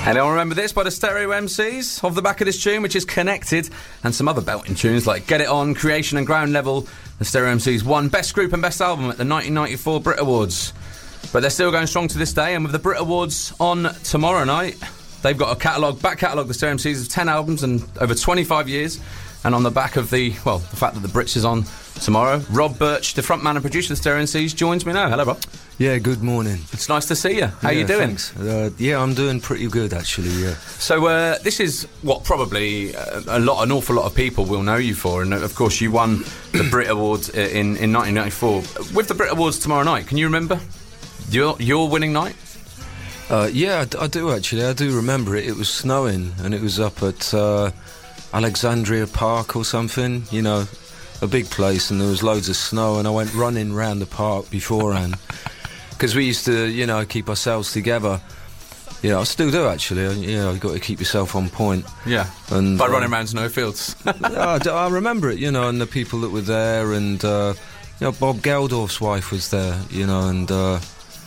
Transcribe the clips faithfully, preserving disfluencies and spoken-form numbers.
Anyone remember this by the Stereo M Cs? Off the back of this tune, which is Connected, and some other belting tunes like Get It On, Creation and Ground Level. The Stereo M Cs won Best Group and Best Album at the nineteen ninety-four Brit Awards. But they're still going strong to this day, and with the Brit Awards on tomorrow night, they've got a catalogue, back catalogue, the Stereo M Cs, of ten albums and over twenty-five years. And on the back of the, well, the fact that the Brits is on tomorrow, Rob Birch, the frontman and producer of the Stereo M Cs, joins me now. Hello, Rob. Yeah, good morning. It's nice to see you. How yeah, you doing? Thanks. Uh, yeah, I'm doing pretty good, actually, yeah. So uh, this is what probably a, a lot, an awful lot of people will know you for, and of course you won the Brit Awards in, in nineteen ninety-four. With the Brit Awards tomorrow night, can you remember your, your winning night? Uh, yeah, I, d- I do, actually. I do remember it. It was snowing, and it was up at uh, Alexandria Park or something, you know, a big place, and there was loads of snow, and I went running round the park beforehand. Because we used to, you know, keep ourselves together. You know, I still do, actually. You know, you've got to keep yourself on point. Yeah, and, by uh, running around snowfields. I, d- I remember it, you know, and the people that were there, and, uh, you know, Bob Geldof's wife was there, you know, and uh,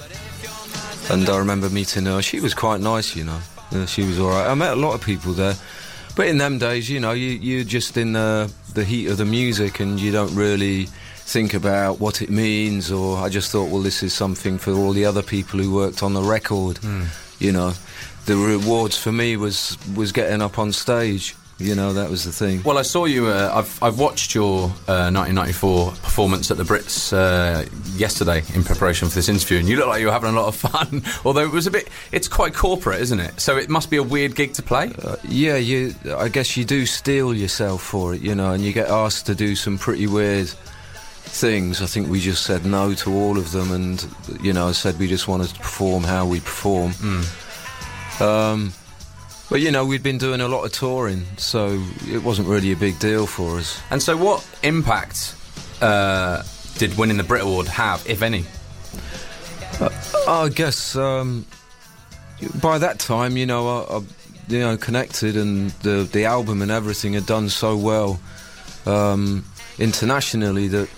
and I remember meeting her. She was quite nice, you know. Yeah, she was all right. I met a lot of people there. But in them days, you know, you, you're just in the, the heat of the music, and you don't really think about what it means, or I just thought, well, this is something for all the other people who worked on the record. Mm. You know, the rewards for me was was getting up on stage. You know, that was the thing. Well, I saw you. Uh, I've I've watched your uh, nineteen ninety-four performance at the Brits uh, yesterday in preparation for this interview, and you look like you were having a lot of fun. Although it was a bit, it's quite corporate, isn't it? So it must be a weird gig to play. Uh, yeah, you. I guess you do steel yourself for it, you know, and you get asked to do some pretty weird things. I think we just said no to all of them, and you know, said we just wanted to perform how we perform. Mm. Um, but you know, we'd been doing a lot of touring, so it wasn't really a big deal for us. And so, what impact uh, did winning the Brit Award have, if any? Uh, I guess um, by that time, you know, I, I, you know, Connected and the the album and everything had done so well um, internationally that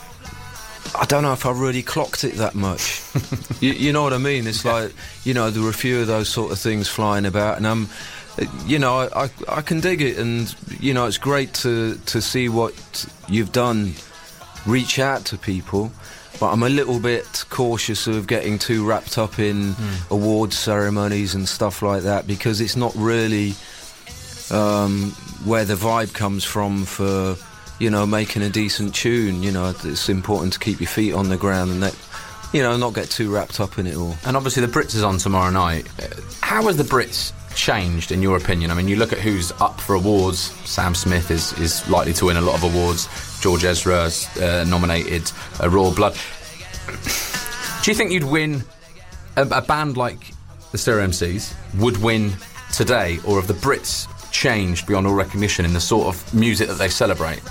I don't know if I really clocked it that much. you, you know what I mean? It's yeah. like, you know, there were a few of those sort of things flying about, and I'm, you know, I, I, I can dig it, and, you know, it's great to, to see what you've done reach out to people, but I'm a little bit cautious of getting too wrapped up in mm. awards ceremonies and stuff like that, because it's not really um, where the vibe comes from for, you know, making a decent tune. You know, it's important to keep your feet on the ground and that, you know, not get too wrapped up in it all. And obviously the Brits is on tomorrow night. How has the Brits changed, in your opinion? I mean, you look at who's up for awards. Sam Smith is, is likely to win a lot of awards. George Ezra's uh, nominated. Uh, Raw Blood. Do you think you'd win, a, a band like the Stereo M Cs would win today, or have the Brits changed beyond all recognition in the sort of music that they celebrate?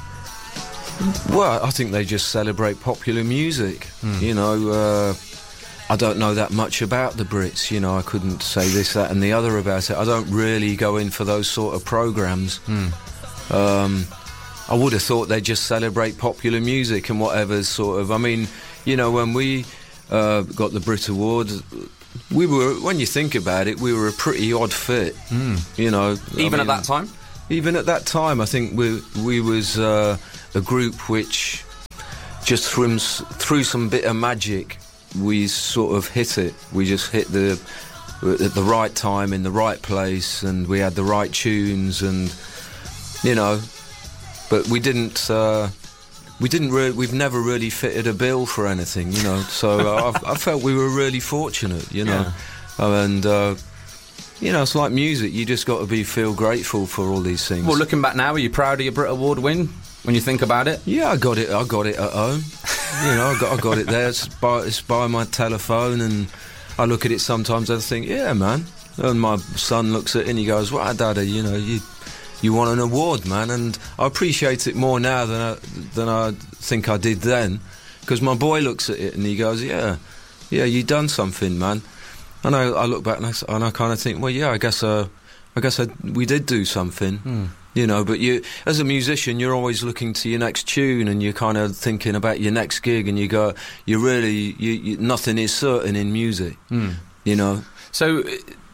Well, I think they just celebrate popular music. Mm. You know, uh, I don't know that much about the Brits. You know, I couldn't say this, that and the other about it. I don't really go in for those sort of programmes. Mm. Um, I would have thought they'd just celebrate popular music and whatever sort of... I mean, you know, when we uh, got the Brit Awards, we were, when you think about it, we were a pretty odd fit. Mm. You know, even I mean, at that time. Even at that time, I think we we was uh, a group which just through through some bit of magic, we sort of hit it. We just hit the at the right time in the right place, and we had the right tunes, and you know, but we didn't. Uh, We didn't. Re- we've never really fitted a bill for anything, you know. So uh, I, I felt we were really fortunate, you know. Yeah. Uh, and uh, you know, it's like music. You just got to be feel grateful for all these things. Well, looking back now, are you proud of your Brit Award win when you think about it? Yeah, I got it. I got it at home. You know, I got I got it there. It's by it's by my telephone, and I look at it sometimes. I think, yeah, man. And my son looks at it and he goes, "Wow, Daddy, you know, you." You won an award, man," and I appreciate it more now than I, than I think I did then, because my boy looks at it and he goes, "Yeah, yeah, you done something, man." And I, I look back and I, and I kind of think, well, yeah, I guess, uh, I guess I, we did do something, mm. you know. But you, as a musician, you're always looking to your next tune, and you're kind of thinking about your next gig, and you go, you really, you, you, nothing is certain in music, mm. you know. So.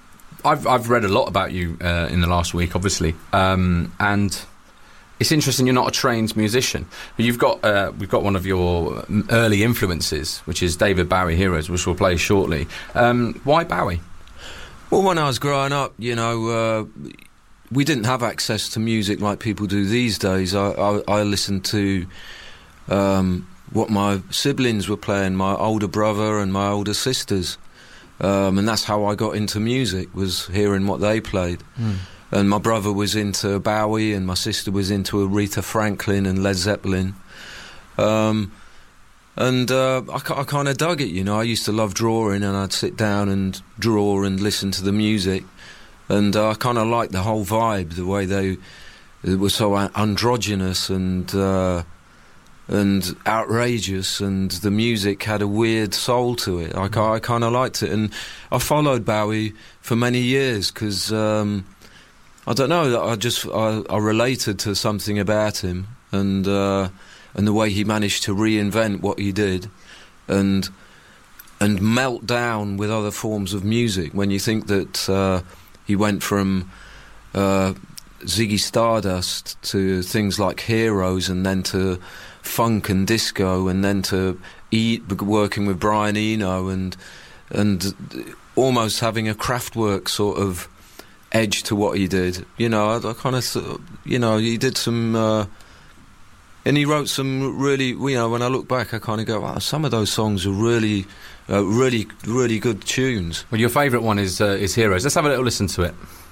I've I've read a lot about you uh, in the last week, obviously, um, and it's interesting. You're not a trained musician, but you've got uh, we've got one of your early influences, which is David Bowie Heroes, which we'll play shortly. Um, why Bowie? Well, when I was growing up, you know, uh, we didn't have access to music like people do these days. I, I, I listened to um, what my siblings were playing, my older brother and my older sisters, um, and that's how I got into music, was hearing what they played. Mm. And my brother was into Bowie, and my sister was into Aretha Franklin and Led Zeppelin. Um, and uh, I, I kind of dug it, you know. I used to love drawing, and I'd sit down and draw and listen to the music. And uh, I kind of liked the whole vibe, the way they it was so androgynous and uh, and outrageous, and the music had a weird soul to it. I, I kind of liked it, and I followed Bowie for many years because um, I don't know. I just I, I related to something about him, and uh, and the way he managed to reinvent what he did, and and melt down with other forms of music. When you think that. Uh, He went from uh, Ziggy Stardust to things like Heroes, and then to funk and disco, and then to e- working with Brian Eno, and and almost having a Kraftwerk sort of edge to what he did. You know, I, I kind of, you know, he did some, uh, and he wrote some really, you know, when I look back, I kind of go, wow, some of those songs are really. Uh, really, really good tunes. Well, your favourite one is uh, is Heroes. Let's have a little listen to it.